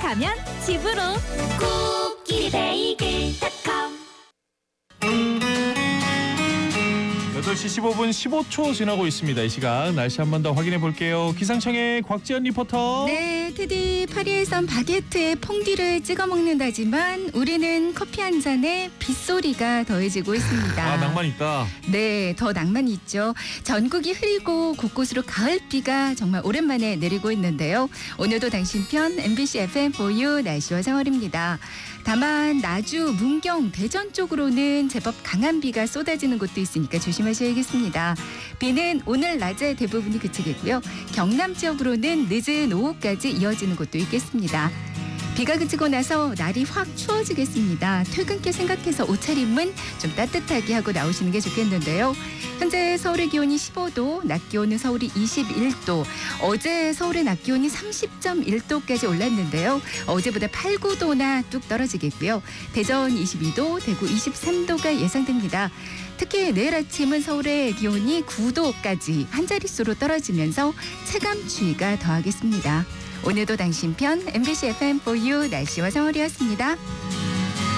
가면 집으로. 코끼리베이글닷컴 8시 15분 15초 지나고 있습니다. 이 시간 날씨 한 번 더 확인해 볼게요. 기상청의 곽지연 리포터. 네, 테디 파리에선 바게트에 퐁듀를 찍어 먹는다지만 우리는 커피 한 잔에 빗소리가 더해지고 있습니다. 아, 낭만 있다. 네, 더 낭만이 있죠. 전국이 흐리고 곳곳으로 가을비가 정말 오랜만에 내리고 있는데요. 오늘도 당신 편 MBC FM4U 날씨와 생활입니다. 다만 나주, 문경, 대전 쪽으로는 제법 강한 비가 쏟아지는 곳도 있으니까 조심하셔야겠습니다. 비는 오늘 낮에 대부분이 그치겠고요. 경남 지역으로는 늦은 오후까지 이어지는 곳도 있겠습니다. 비가 그치고 나서 날이 확 추워지겠습니다. 퇴근길 생각해서 옷차림은 좀 따뜻하게 하고 나오시는 게 좋겠는데요. 현재 서울의 기온이 15도, 낮 기온은 서울이 21도, 어제 서울의 낮 기온이 30.1도까지 올랐는데요. 어제보다 8, 9도나 뚝 떨어지겠고요. 대전 22도, 대구 23도가 예상됩니다. 특히 내일 아침은 서울의 기온이 9도까지 한 자릿수로 떨어지면서 체감 추위가 더하겠습니다. 오늘도 당신 편 MBC FM4U 날씨와 생활이었습니다.